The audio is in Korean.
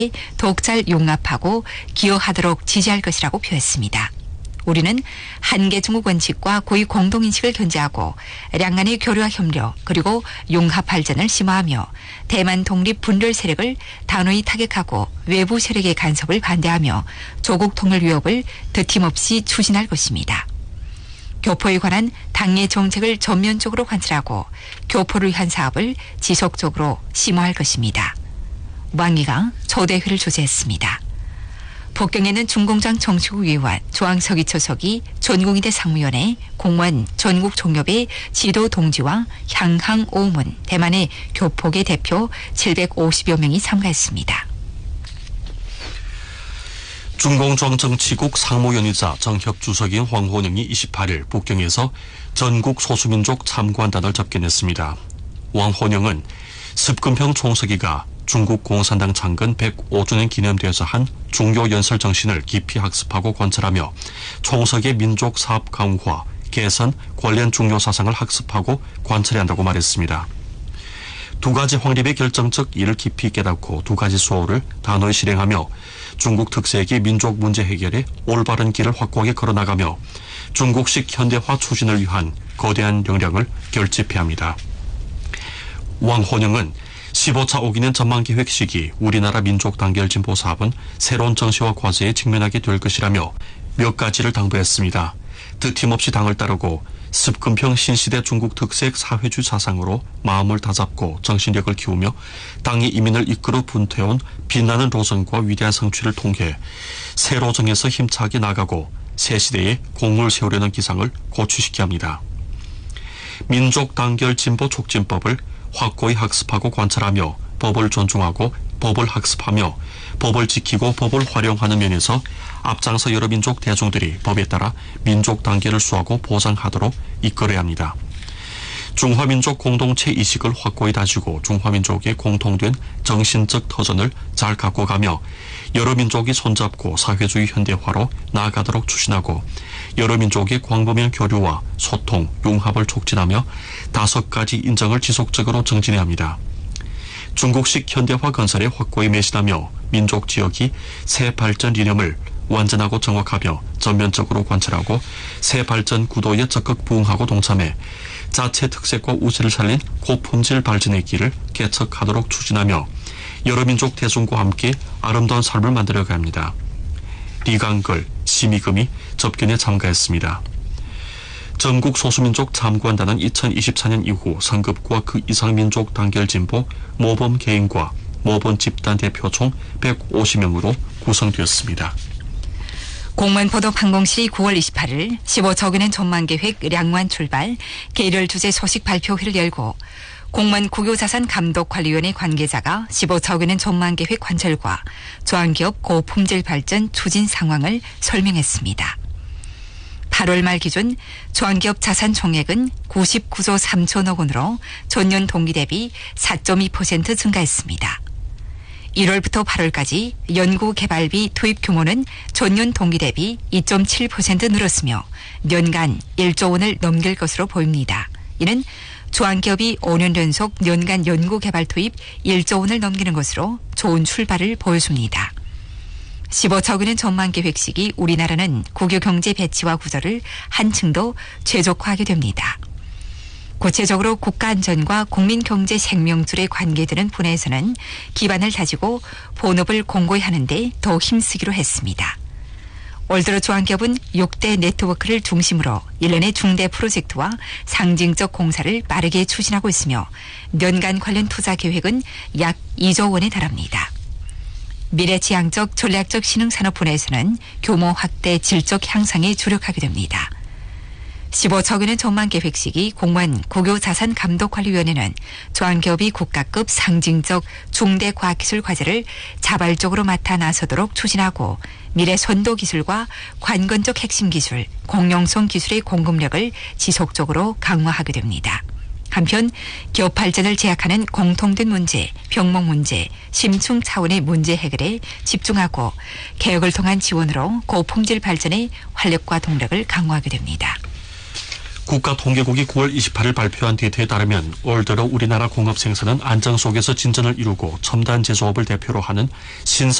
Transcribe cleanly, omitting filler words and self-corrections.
더욱 잘 용납하고 기여하도록 지지할 것이라고 표했습니다. 우리는 한계 중국 원칙과 고위 공동인식을 견제하고两간의 교류와 협력 그리고 융합 발전을 심화하며 대만 독립 분열 세력을 단호히 타격하고 외부 세력의 간섭을 반대하며 조국 통일 위협을 드팀없이 추진할 것입니다. 교포에 관한 당의 정책을 전면적으로 관철하고 교포를 위한 사업을 지속적으로 심화할 것입니다. 왕毅가 초대회를 주재했습니다. 북경에는 중공장 정치국위원 조항석이 초석이 전국인대 상무위원회 공무원 전국 종협의 지도 동지와 향항 오문 대만의 교포계 대표 750여 명이 참가했습니다. 중공정 정치국 상무위원이자 정협 주석인 황혼영이 28일 북경에서 전국 소수민족 참관단을 접견했습니다. 황혼영은 습근평 총서기가 중국 공산당 창건 105주년 기념되어서 한 중요 연설 정신을 깊이 학습하고 관찰하며 총석의 민족 사업 강화, 개선, 관련 중요 사상을 학습하고 관찰해야 한다고 말했습니다. 두 가지 확립의 결정적 이를 깊이 깨닫고 두 가지 수호를 단호히 실행하며 중국 특색의 민족 문제 해결에 올바른 길을 확고하게 걸어나가며 중국식 현대화 추진을 위한 거대한 역량을 결집해야 합니다. 왕혼영은 15차 5기년 전망계획 시기 우리나라 민족 단결 진보 사업은 새로운 정시와 과제에 직면하게 될 것이라며 몇 가지를 당부했습니다. 드팀없이 당을 따르고 습근평 신시대 중국 특색 사회주의 사상으로 마음을 다잡고 정신력을 키우며 당의 이민을 이끌어 분투해온 빛나는 로선과 위대한 성취를 통해 새로 정해서 힘차게 나가고 새 시대에 공을 세우려는 기상을 고취시켜야 합니다. 민족 단결 진보 촉진법을 확고히 학습하고 관찰하며 법을 존중하고 법을 학습하며 법을 지키고 법을 활용하는 면에서 앞장서 여러 민족 대중들이 법에 따라 민족 단계를 수하고 보장하도록 이끌어야 합니다. 중화민족 공동체 이식을 확고히 다지고 중화민족의 공통된 정신적 터전을 잘 갖고 가며 여러 민족이 손잡고 사회주의 현대화로 나아가도록 추진하고 여러 민족의 광범위한 교류와 소통, 융합을 촉진하며 5가지 인정을 지속적으로 정진해야 합니다. 중국식 현대화 건설에 확고히 매진하며 민족 지역이 새 발전 이념을 완전하고 정확하며 전면적으로 관찰하고 새 발전 구도에 적극 부응하고 동참해 자체 특색과 우세를 살린 고품질 발전의 길을 개척하도록 추진하며 여러 민족 대중과 함께 아름다운 삶을 만들어가야 합니다. 리강걸, 심의금이 접견에 참가했습니다. 전국 소수민족 참관단은 2024년 이후 성급과 그 이상 민족 단결 진보 모범 개인과 모범 집단 대표 총 150명으로 구성되었습니다. 공무원 보도방송실이 9월 28일 15저기는 전망계획 량완 출발 계열 주제 소식 발표회를 열고 공무원 국유자산감독관리위원회 관계자가 15저기는 전망계획 관철과 조항기업 고품질 발전 추진 상황을 설명했습니다. 8월 말 기준 조항기업 자산 총액은 99조 3천억 원으로 전년 동기 대비 4.2% 증가했습니다. 1월부터 8월까지 연구개발비 투입 규모는 전년 동기 대비 2.7% 늘었으며 연간 1조 원을 넘길 것으로 보입니다. 이는 조항기업이 5년 연속 연간 연구개발 투입 1조 원을 넘기는 것으로 좋은 출발을 보여줍니다. 15저기는 전망계획 시기 우리나라는 국유경제 배치와 구조를 한층 더 최적화하게 됩니다. 구체적으로 국가안전과 국민경제 생명줄에 관계되는 분야에서는 기반을 다지고 본업을 공고히 하는 데 더 힘쓰기로 했습니다. 올 들어 조항기업은 6대 네트워크를 중심으로 일련의 중대 프로젝트와 상징적 공사를 빠르게 추진하고 있으며 연간 관련 투자 계획은 약 2조 원에 달합니다. 미래지향적 전략적 신흥산업 분야에서는 규모 확대 질적 향상에 주력하게 됩니다. 15저기는 전망계획 시기 공무원 국유자산감독관리위원회는 조항기업이 국가급 상징적 중대 과학기술 과제를 자발적으로 맡아 나서도록 추진하고 미래 선도기술과 관건적 핵심 기술, 공룡성 기술의 공급력을 지속적으로 강화하게 됩니다. 한편 기업 발전을 제약하는 공통된 문제, 병목 문제, 심층 차원의 문제 해결에 집중하고 개혁을 통한 지원으로 고품질 발전의 활력과 동력을 강화하게 됩니다. 국가통계국이 9월 28일 발표한 데이터에 따르면 올 들어 우리나라 공업 생산은 안정 속에서 진전을 이루고 첨단 제조업을 대표로 하는